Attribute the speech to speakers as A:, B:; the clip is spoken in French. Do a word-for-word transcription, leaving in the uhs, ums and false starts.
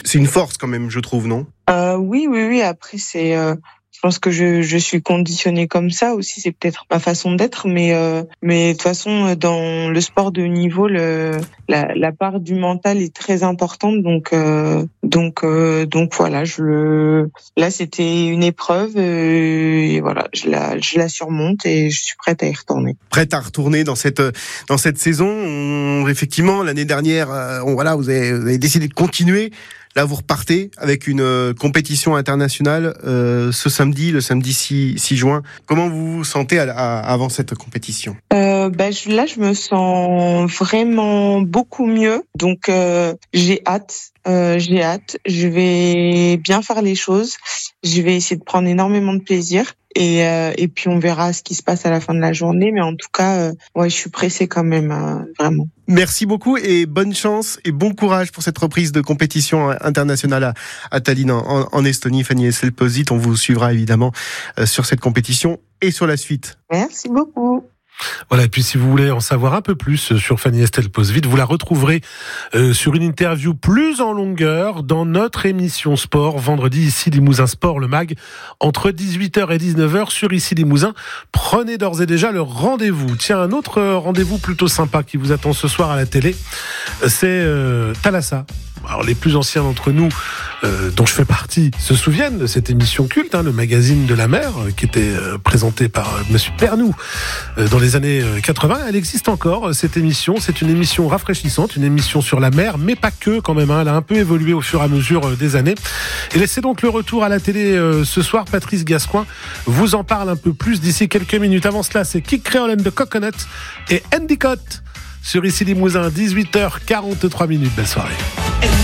A: c'est une force quand même, je trouve, non ?
B: euh, Oui, oui, oui. Après, c'est... Euh... Je pense que je, je suis conditionnée comme ça aussi, c'est peut-être ma façon d'être, mais euh, mais de toute façon dans le sport de haut niveau, le la, la part du mental est très importante, donc euh, donc euh, donc voilà, je le là c'était une épreuve euh, et voilà, je la je la surmonte et je suis prête à y retourner.
A: Prête à retourner dans cette dans cette saison. On, effectivement, l'année dernière, on, voilà, vous avez, vous avez décidé de continuer. Là, vous repartez avec une euh, compétition internationale euh, ce samedi, le samedi six juin. Comment vous vous sentez à, à, avant cette compétition ?
B: euh, bah, je, Là, je me sens vraiment beaucoup mieux. Donc, euh, j'ai hâte. Euh, j'ai hâte. Je vais bien faire les choses. Je vais essayer de prendre énormément de plaisir. Et, euh, et puis, on verra ce qui se passe à la fin de la journée. Mais en tout cas, euh, ouais, je suis pressée quand même, hein, vraiment.
A: Merci beaucoup et bonne chance et bon courage pour cette reprise de compétition internationale à, à Tallinn en, en Estonie. Fanny Estelposit, on vous suivra évidemment euh, sur cette compétition et sur la suite.
B: Merci beaucoup.
C: Voilà, et puis si vous voulez en savoir un peu plus sur Fanny Estelposit, vous la retrouverez euh, sur une interview plus en longueur dans notre émission Sport, vendredi, ici Limousin Sport, le mag, entre dix-huit heures et dix-neuf heures sur ici Limousin. Prenez d'ores et déjà le rendez-vous. Tiens, un autre rendez-vous plutôt sympa qui vous attend ce soir à la télé, c'est euh, Thalassa. Alors les plus anciens d'entre nous, euh, dont je fais partie, se souviennent de cette émission culte, hein, le magazine de la mer, euh, qui était euh, présenté par euh, Monsieur Pernou euh, dans les années quatre-vingts. Elle existe encore, cette émission. C'est une émission rafraîchissante, une émission sur la mer, mais pas que quand même. Hein, elle a un peu évolué au fur et à mesure euh, des années. Et laissez donc le retour à la télé euh, ce soir. Patrice Gascoigne vous en parle un peu plus d'ici quelques minutes. Avant cela, c'est Kick Creole and the Coconut et Endicott sur ici Limousin, dix-huit heures quarante-trois minutes. Belle soirée.